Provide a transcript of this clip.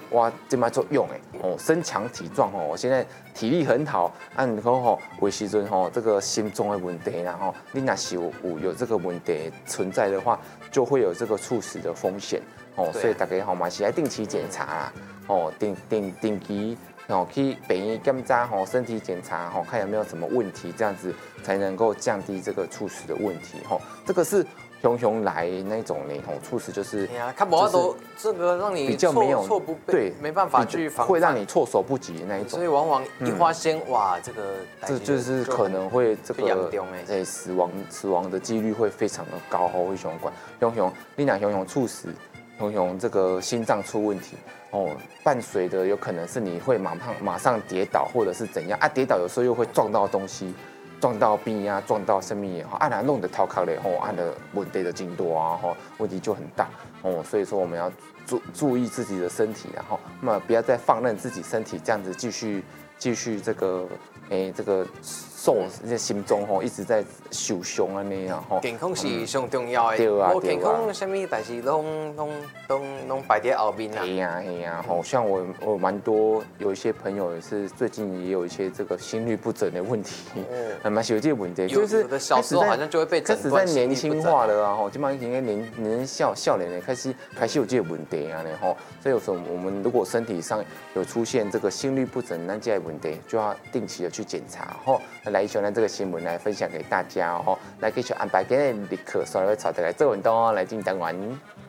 我这摆做用哦，身强体壮哦，我现在体力很好，按讲吼，有时阵吼这个心脏的问题，然后你若是有这个问题存在的话，就会有这个猝死的风险哦，所以大家吼嘛是要定期检查啦，哦，定期。哦，去北医检查吼，身体检查吼，看有没有什么问题，这样子才能够降低这个猝死的问题吼。这个是熊来那种呢吼，猝死就是， 哎呀，看不都这个让你比较没有错不对， 没办法去防范， 会让你措手不及的那一种。 所以往往一发现哇， 这就是可能会这个死亡的几率会非常的高哦，会熊管熊，你若熊猝死。熊这个心脏出问题哦，伴随的有可能是你会马上跌倒，或者是怎样啊？跌倒有时候又会撞到东西，撞到边啊，撞到生命也好，啊，那弄得逃开了吼，按的问题的进度啊，吼，问题就很大哦。所以说我们要注意自己的身体，然后那么不要再放任自己身体这样子继续这个这个心中吼一直在受伤安尼啊吼。 健康是上重要的， 对啊， 健康什么代志拢摆在后面啦。 嘿呀，吼，像我蛮多有一些朋友也是最近也有一些这个心律不整的问题，蛮有这个问题， 就是小时候好像就会被开始在年轻化了啊，吼，基本上应该年少年的开始有这个问题啊，吼，所以有时候我们如果身体上有出现这个心律不整那这些问题，就要定期的去检查，吼，来一呢这个新闻来分享给大家，吼，来继续安排今日立刻所有草的来做运动哦，来进单元。